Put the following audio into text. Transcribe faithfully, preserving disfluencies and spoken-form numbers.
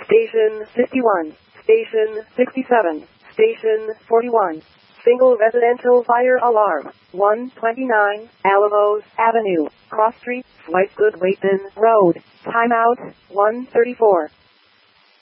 Station fifty-one. Station sixty-seven. Station forty-one. Single residential fire alarm. one twenty-nine Alamos Avenue, Cross Street, Whitewood, Wayton Road. Timeout one thirty-four.